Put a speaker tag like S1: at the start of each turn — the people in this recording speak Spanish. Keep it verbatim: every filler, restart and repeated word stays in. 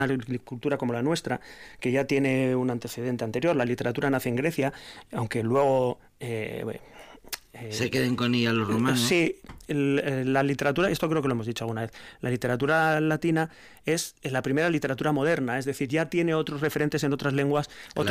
S1: cultura como la nuestra, que ya tiene un antecedente anterior. La literatura nace en Grecia, aunque luego... Eh,
S2: Eh, se queden con ella los romanos.
S1: Sí, el, la literatura, esto creo que lo hemos dicho alguna vez, la literatura latina es la primera literatura moderna, es decir, ya tiene otros referentes en otras lenguas, otros